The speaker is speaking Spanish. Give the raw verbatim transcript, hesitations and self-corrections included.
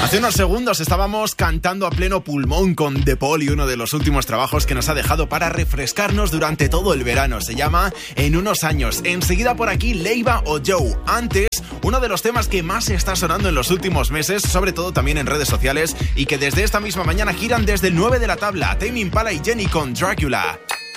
Hace unos segundos estábamos cantando a pleno pulmón con The Poli, uno de los últimos trabajos que nos ha dejado para refrescarnos durante todo el verano. Se llama En unos años. Enseguida por aquí, Leiva o Joe. Antes, uno de los temas que más está sonando en los últimos meses, sobre todo también en redes sociales, y que desde esta misma mañana giran desde el nueve de la tabla. Tame Impala y Jenny con Dracula.